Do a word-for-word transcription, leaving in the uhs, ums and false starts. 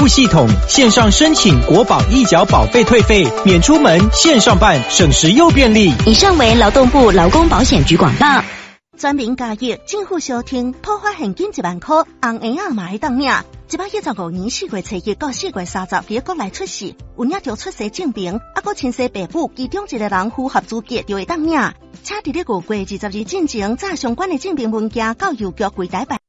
务系统，线上申请国保一缴保费退费，免出门，线上办，省时又便利。 以上为劳动部劳工保险局广告。 全民加入政府小厅，普发现金一万块，红婴仔嘛会当领。一百一十五年四月初一到四月三十，伫国内出世，有领着出生证明，啊，搁亲生爸母其中一个人符合资格，就会当领。请伫咧五月二十二进前，早相关的证明文件到邮局柜台办。